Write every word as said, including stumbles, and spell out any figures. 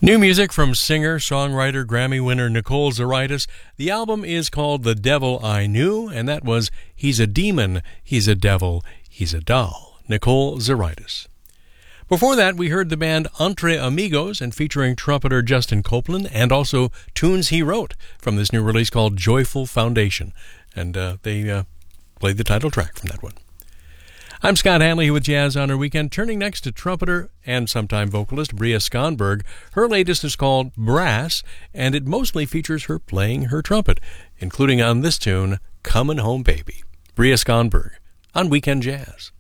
New music from singer, songwriter, Grammy winner Nicole Zaritis. The album is called The Devil I Knew, and that was He's a Demon, He's a Devil, He's a Doll. Nicole Zaritis. Before that, we heard the band Entre Amigos, and featuring trumpeter Justin Copeland, and also tunes he wrote from this new release called Joyful Foundation. And uh, they uh, played the title track from that one. I'm Scott Hanley here with Jazz on Our Weekend, turning next to trumpeter and sometime vocalist Bria Skonberg. Her latest is called Brass, and it mostly features her playing her trumpet, including on this tune, Comin' Home Baby. Bria Skonberg on Weekend Jazz.